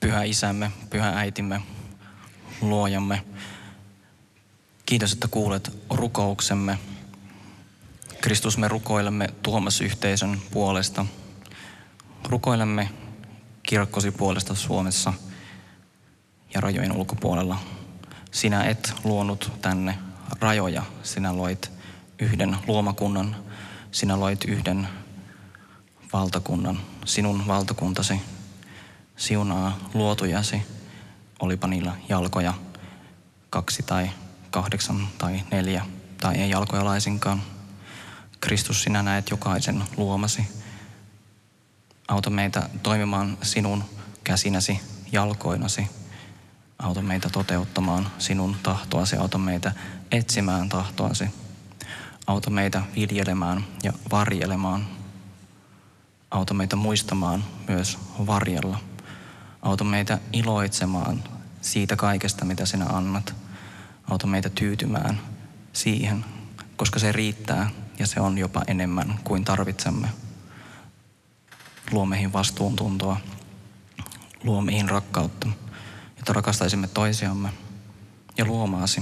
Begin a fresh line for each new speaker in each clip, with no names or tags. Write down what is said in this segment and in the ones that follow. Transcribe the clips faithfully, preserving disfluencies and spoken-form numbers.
Pyhä Isämme, Pyhä Äitimme, Luojamme. Kiitos, että kuulet rukouksemme. Kristus, me rukoilemme Tuomas-yhteisön puolesta. Rukoilemme kirkkosi puolesta Suomessa ja rajojen ulkopuolella. Sinä et luonut tänne rajoja. Sinä loit yhden luomakunnan. Sinä loit yhden valtakunnan. Sinun valtakuntasi siunaa luotujasi, olipa niillä jalkoja kaksi tai kahdeksan tai neljä tai ei jalkoja laisinkaan. Kristus, sinä näet jokaisen luomasi. Auta meitä toimimaan sinun käsinäsi, jalkoinasi. Auta meitä toteuttamaan sinun tahtoasi. Auta meitä etsimään tahtoasi. Auta meitä viljelemään ja varjelemaan. Auta meitä muistamaan myös varjella. Auta meitä iloitsemaan siitä kaikesta, mitä sinä annat. Auta meitä tyytymään siihen, koska se riittää ja se on jopa enemmän kuin tarvitsemme. Luo meihin vastuuntuntoa, luo meihin rakkautta, jotta rakastaisimme toisiamme ja luomaasi.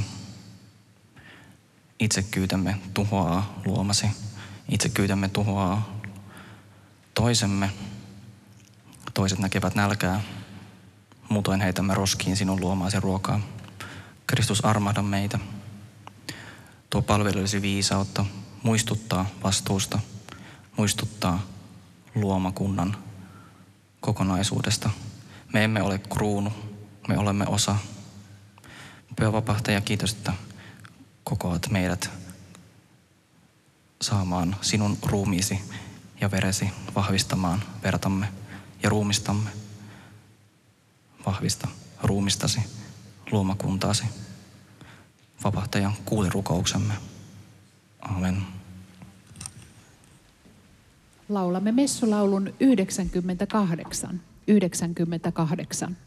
Itsekyytemme tuhoaa luomasi, itsekyytemme tuhoaa toisemme. Toiset näkevät nälkää, muutoin heitämme roskiin sinun luomaasi ruokaa. Kristus, armahda meitä. Tuo palvelijasi viisautta, muistuttaa vastuusta, muistuttaa luomakunnan kokonaisuudesta. Me emme ole kruunu, me olemme osa. Pyhä Vapahtaja, kiitos, että kokoat meidät saamaan sinun ruumiisi ja veresi, vahvistamaan vertamme ja ruumistamme. Vahvista ruumistasi, luomakuntaasi. Vapahtaja, kuuli rukouksemme. Amen.
Laulamme messulaulun yhdeksänkymmentäkahdeksan. yhdeksänkymmentäkahdeksan.